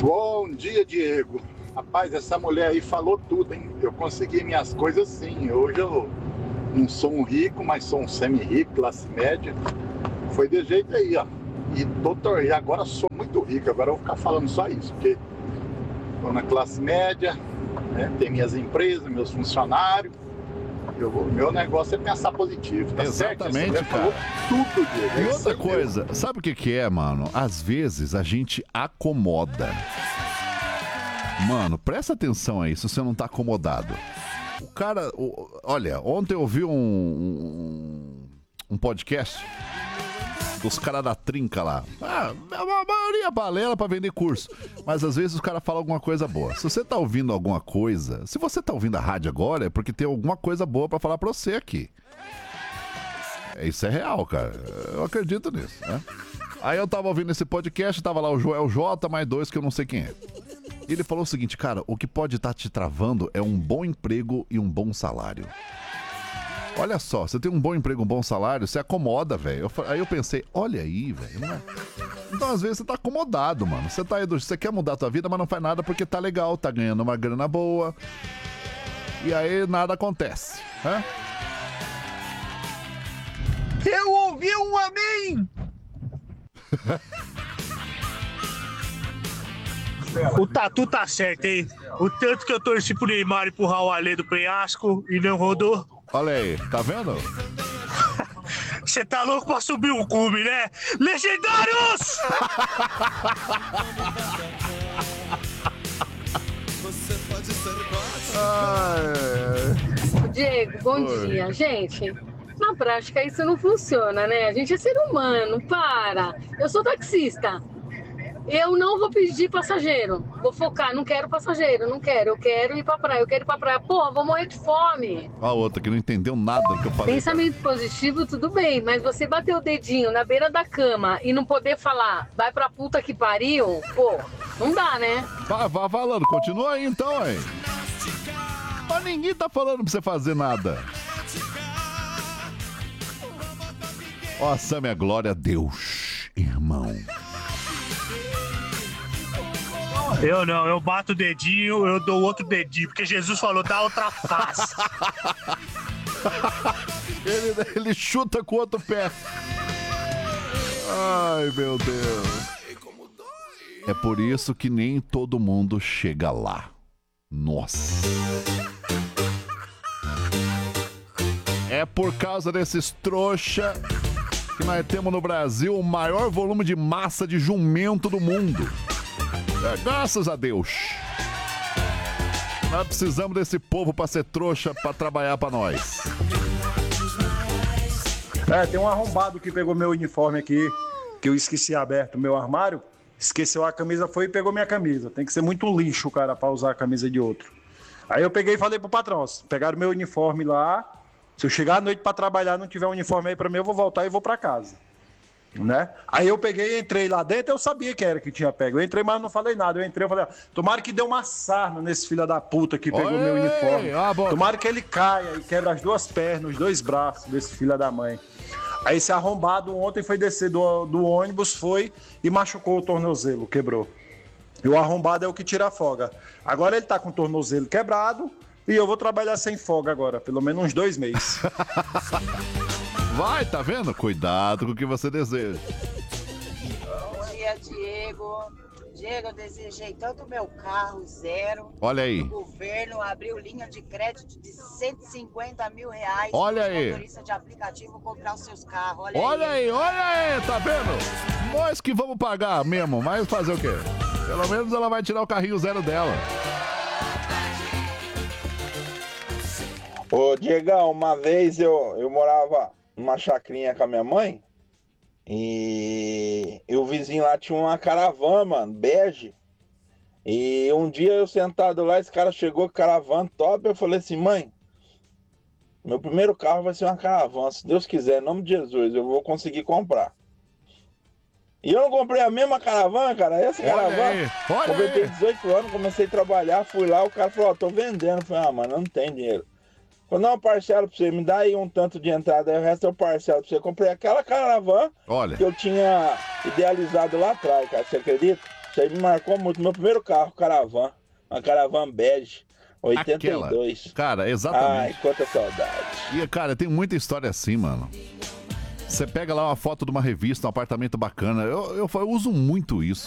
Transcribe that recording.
Bom dia, Diego. Rapaz, essa mulher aí falou tudo, hein? Eu consegui minhas coisas sim. Hoje eu não sou um rico, mas sou um semi-rico, classe média. Foi de jeito aí, ó. E agora sou muito rico, agora eu vou ficar falando só isso, porque estou na classe média, né? Tem minhas empresas, meus funcionários. Meu negócio é pensar positivo, tá? Exatamente, certo? cara. Tudo, Diego. E outra coisa, sabe o que é, mano? Às vezes a gente acomoda. Mano, presta atenção aí se você não tá acomodado. O cara, olha, ontem eu ouvi um podcast dos caras da trinca lá. A maioria balela pra vender curso. Mas às vezes os caras falam alguma coisa boa. Se você tá ouvindo alguma coisa, se você tá ouvindo a rádio agora, é porque tem alguma coisa boa pra falar pra você aqui. Isso é real, cara. Eu acredito nisso, né? Aí eu tava ouvindo esse podcast, tava lá o Joel J, mais dois que eu não sei quem é. E ele falou o seguinte, cara, o que pode estar te travando é um bom emprego e um bom salário. Olha só, você tem um bom emprego, um bom salário, você acomoda, velho. Aí eu pensei, olha aí, velho, não é? Então às vezes você tá acomodado, mano. Você tá aí, você quer mudar a tua vida, mas não faz nada porque tá legal, tá ganhando uma grana boa. E aí nada acontece, né? Eu ouvi um amém! O Tatu tá certo, hein? O tanto que eu torci pro Neymar empurrar o Alê do penhasco e não rodou. Olha aí, tá vendo? Você tá louco pra subir um cume, né? Legendários! Diego, bom dia. Gente, na prática isso não funciona, né? A gente é ser humano, para. Eu sou taxista. Eu não vou pedir passageiro. Vou focar, não quero passageiro, não quero. Eu quero ir pra praia, eu quero ir pra praia. Porra, vou morrer de fome. A outra que não entendeu nada que eu falei. Pensamento positivo, tudo bem, mas você bater o dedinho na beira da cama e não poder falar, vai pra puta que pariu, pô, não dá, né? Vá falando, continua aí então, hein? Mas ninguém tá falando pra você fazer nada. Ó, a Sam é glória a Deus, irmão. Eu não, eu bato o dedinho, eu dou outro dedinho, porque Jesus falou, dá outra face. ele chuta com o outro pé. Ai, meu Deus. É por isso que nem todo mundo chega lá. Nossa. É por causa desses trouxa que nós temos no Brasil o maior volume de massa de jumento do mundo. Graças a Deus. Nós precisamos desse povo pra ser trouxa, pra trabalhar pra nós. Tem um arrombado que pegou meu uniforme aqui, que eu esqueci aberto no meu armário. Esqueceu a camisa, foi e pegou minha camisa. Tem que ser muito lixo, cara, pra usar a camisa de outro. Aí eu peguei e falei pro patrão, pegaram meu uniforme lá. Se eu chegar à noite pra trabalhar e não tiver um uniforme aí pra mim, eu vou voltar e vou pra casa. Né? Aí eu peguei e entrei lá dentro, eu sabia que era que tinha pego. Eu entrei, mas não falei nada. Eu entrei, eu falei, tomara que dê uma sarna nesse filho da puta que pegou meu uniforme. Tomara que ele caia e quebra as duas pernas, os dois braços desse filho da mãe. Aí esse arrombado ontem foi descer do ônibus, foi e machucou o tornozelo, quebrou. E o arrombado é o que tira a folga. Agora ele tá com o tornozelo quebrado e eu vou trabalhar sem folga agora, pelo menos uns 2 meses. Vai, tá vendo? Cuidado com o que você deseja. Bom dia, Diego. Diego, eu desejei tanto o meu carro zero. Olha aí. O governo abriu linha de crédito de 150 mil reais. Olha para os aí. motoristas de aplicativo comprar os seus carros. Olha aí, tá vendo? Nós que vamos pagar mesmo, mas fazer o quê? Pelo menos ela vai tirar o carrinho zero dela. Ô, Diegão, uma vez eu morava numa chacrinha com a minha mãe e o vizinho lá tinha uma caravana, mano, bege. E um dia eu sentado lá, esse cara chegou com caravana top, eu falei assim, mãe, meu primeiro carro vai ser uma caravana, se Deus quiser, em nome de Jesus, eu vou conseguir comprar. E eu não comprei a mesma caravana, cara, essa caravana, completei 18 anos, comecei a trabalhar, fui lá, o cara falou, tô vendendo, eu falei, mano, eu não tenho dinheiro. Falei, não, parcela pra você, me dá aí um tanto de entrada, aí o resto eu parcelo pra você. Eu comprei aquela caravana que eu tinha idealizado lá atrás, cara, você acredita? Isso aí me marcou muito. Meu primeiro carro, Caravan. Uma Caravan bege, 82. Aquela. Cara, exatamente. Ai, quanta saudade. E, cara, tem muita história assim, mano. Você pega lá uma foto de uma revista, um apartamento bacana. Eu uso muito isso.